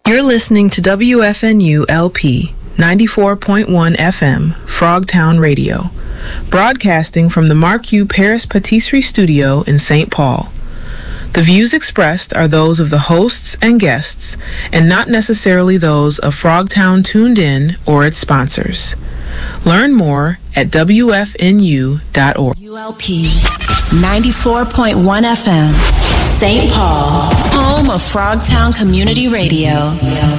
You're listening to WFNU LP 94.1 FM, Frogtown Radio, broadcasting from the Mark U. Paris Patisserie Studio in St. Paul. The views expressed are those of the hosts and guests, and not necessarily those of Frogtown Tuned In or its sponsors. Learn more at WFNU.org. ULP 94.1 FM, St. Paul, home of Frogtown Community Radio.